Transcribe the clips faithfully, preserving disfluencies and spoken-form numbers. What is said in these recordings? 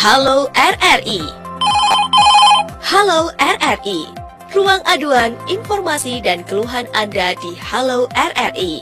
Halo R R I. Halo R R I. Ruang aduan, informasi dan keluhan Anda di Halo R R I.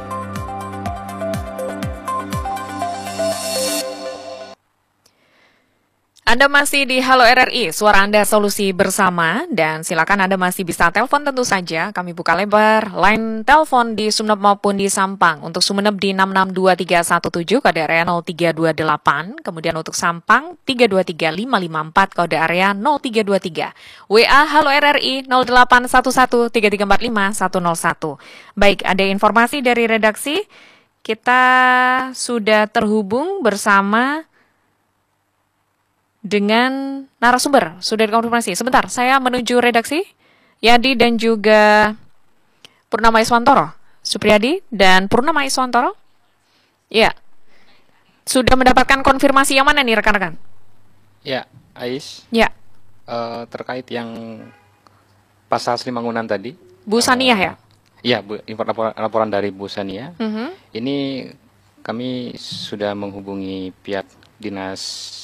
Anda masih di Halo R R I, suara Anda solusi bersama, dan silakan Anda masih bisa telepon tentu saja. Kami buka lebar line telepon di Sumeneb maupun di Sampang. Untuk Sumeneb di enam enam dua tiga satu tujuh, kode area nol tiga dua delapan. Kemudian untuk Sampang tiga dua tiga lima lima empat, kode area nol tiga dua tiga. W A Halo R R I nol delapan satu satu tiga tiga empat lima satu nol satu. Baik, ada informasi dari redaksi. Kita sudah terhubung bersama dengan narasumber, sudah dikonfirmasi. Sebentar, saya menuju redaksi. Yadi dan juga Purnama Iswantoro. Supriyadi dan Purnama Iswantoro. Ya, sudah mendapatkan konfirmasi yang mana nih rekan-rekan? Ya, Ais. Ya. Uh, terkait yang pasal Sri Mangunan tadi. Bu Saniah uh, ya? Ya, Bu, laporan, laporan dari Bu Saniah. Mm-hmm. Ini kami sudah menghubungi pihak dinas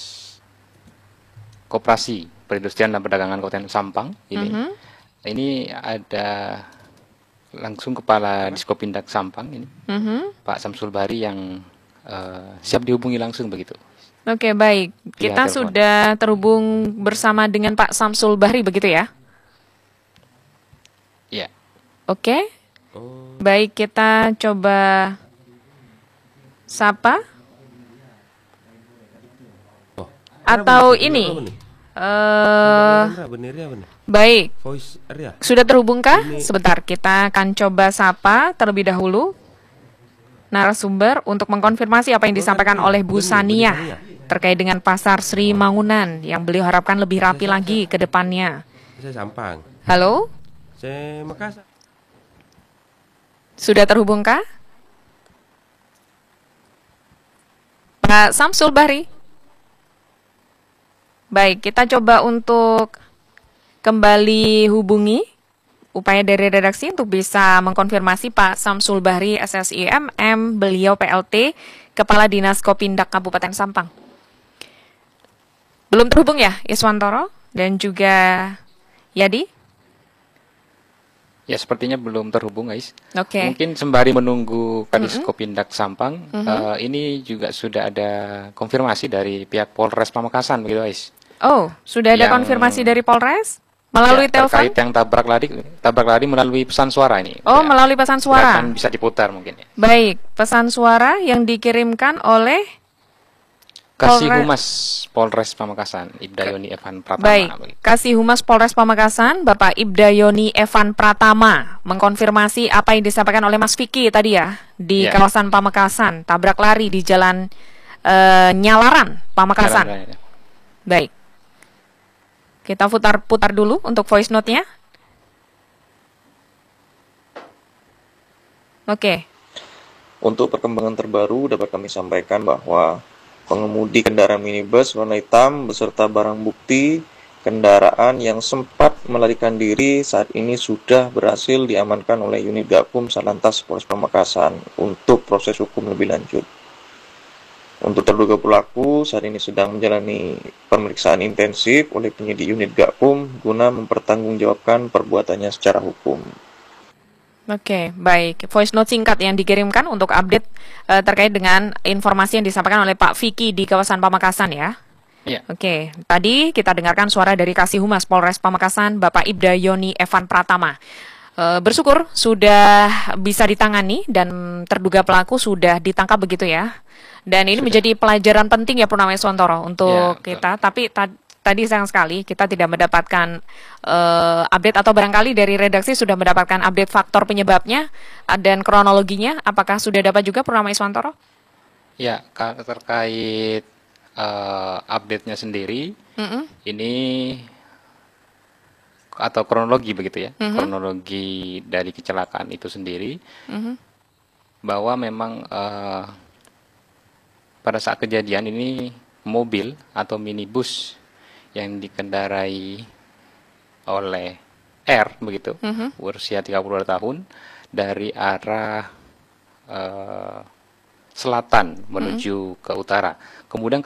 Koperasi Perindustrian dan Perdagangan Kabupaten Sampang. Ini, mm-hmm. ini ada langsung Kepala Diskopindak Sampang ini, mm-hmm. Pak Samsul Bahri yang uh, siap dihubungi langsung begitu. Oke, baik. Kita ya, sudah terhubung bersama dengan Pak Samsul Bahri begitu ya? Ya. Oke. Oh. Baik, kita coba sapa. Atau ini uh, baik, sudah terhubungkah? Sebentar, kita akan coba sapa terlebih dahulu narasumber untuk mengkonfirmasi apa yang disampaikan oleh Bu Saniah terkait dengan pasar Sri Mangunan yang beliau harapkan lebih rapi lagi ke depannya. Saya Sampang. Halo? Saya Makassar. Sudah terhubungkah? Pak Samsul Bahri? Baik, kita coba untuk kembali hubungi upaya dari redaksi untuk bisa mengkonfirmasi Pak Samsul Bahri S S I M M, beliau P L T, Kepala Dinas Kopindak Kabupaten Sampang. Belum terhubung ya, Iswantoro dan juga Yadi? Ya, sepertinya belum terhubung, guys. Oke. Okay. Mungkin sembari menunggu Kadis mm-hmm. Kopindak Sampang, mm-hmm. uh, ini juga sudah ada konfirmasi dari pihak Polres Pamekasan, begitu, guys. Oh, sudah ada yang, konfirmasi dari Polres melalui ya, telepon? Terkait yang tabrak lari, tabrak lari melalui pesan suara ini. Oh, ya, melalui pesan suara. Silakan bisa diputar mungkin ya. Baik, pesan suara yang dikirimkan oleh Kasih Humas Polres Pamekasan, Ibda Yoni Evan Pratama. Baik, begitu. Kasih Humas Polres Pamekasan, Bapak Ibda Yoni Evan Pratama, mengkonfirmasi apa yang disampaikan oleh Mas Vicky tadi ya, di ya. kawasan Pamekasan, tabrak lari di jalan uh, Nyalaran, Pamekasan. Jalan, ya. Baik. Kita putar-putar dulu untuk voice note-nya. Oke. Untuk perkembangan terbaru dapat kami sampaikan bahwa pengemudi kendaraan minibus warna hitam beserta barang bukti kendaraan yang sempat melarikan diri saat ini sudah berhasil diamankan oleh unit Gakum Satlantas Polres Pamekasan untuk proses hukum lebih lanjut. Untuk terduga pelaku saat ini sedang menjalani pemeriksaan intensif oleh penyidik unit Gakum guna mempertanggungjawabkan perbuatannya secara hukum. Oke, baik. Voice note singkat yang dikirimkan untuk update uh, terkait dengan informasi yang disampaikan oleh Pak Vicky di kawasan Pamekasan ya. Iya. Oke, tadi kita dengarkan suara dari Kasih Humas Polres Pamekasan, Bapak Ibda Yoni Evan Pratama. Uh, bersyukur sudah bisa ditangani dan terduga pelaku sudah ditangkap begitu ya. Dan ini sudah menjadi pelajaran penting ya Purnama Iswantoro untuk ya, kita. Tapi ta tadi sayang sekali kita tidak mendapatkan uh, update atau barangkali dari redaksi sudah mendapatkan update faktor penyebabnya dan kronologinya. Apakah sudah dapat juga Purnama Iswantoro? Ya, terkait uh, update-nya sendiri, mm-hmm. ini atau kronologi begitu ya, mm-hmm. kronologi dari kecelakaan itu sendiri, mm-hmm. bahwa memang uh, pada saat kejadian ini mobil atau minibus yang dikendarai oleh R begitu, mm-hmm. berusia tiga puluh dua tahun dari arah uh, selatan menuju mm-hmm. ke utara. Kemudian